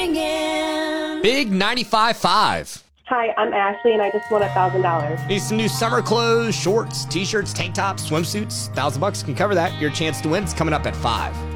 ringing. Big 95.5. Hi, I'm Ashley, and I just won $1,000. Need some new summer clothes, shorts, t-shirts, tank tops, swimsuits. $1,000 can cover that. Your chance to win is coming up at 5.